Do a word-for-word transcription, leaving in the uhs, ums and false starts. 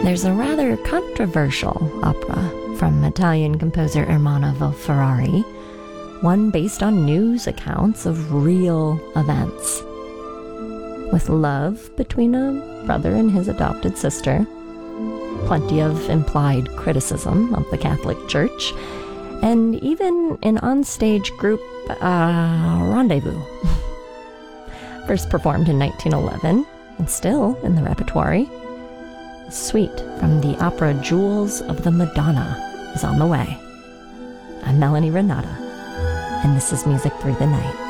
there's a rather controversial opera from Italian composer Ermanno Ferrari, one based on news accounts of real events. With love between a brother and his adopted sister, plenty of implied criticism of the Catholic Church, and even an onstage group uh, rendezvous. First performed in nineteen eleven, and still in the repertory, a suite from the opera Jewels of the Madonna is on the way. I'm Melanie Renata, and this is Music Through the Night.